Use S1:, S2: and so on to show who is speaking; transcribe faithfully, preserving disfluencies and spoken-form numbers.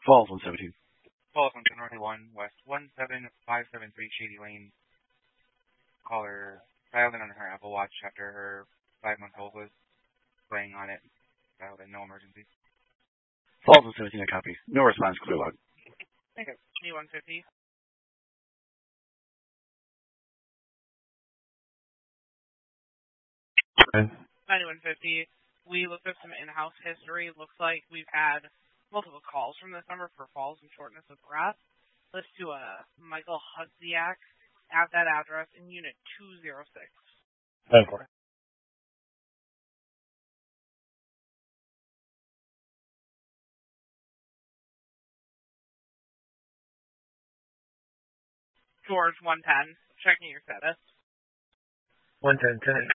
S1: Falls one seventeen.
S2: Falls one twenty-one West one seven five seven three Shady Lane. Caller dialed in on her Apple Watch after her five-month-old was playing on it. Dialed in, no emergency.
S1: Falls one seventeen, I copy. No response, clear log.
S2: Thank you. E one fifty. ninety-one fifty. We looked up some in-house history. Looks like we've had multiple calls from this number for falls and shortness of breath. Let's do a Michael Hudziak at that address in Unit two oh six.
S3: Thank you.
S2: George one ten. Checking your status.
S3: one ten ten.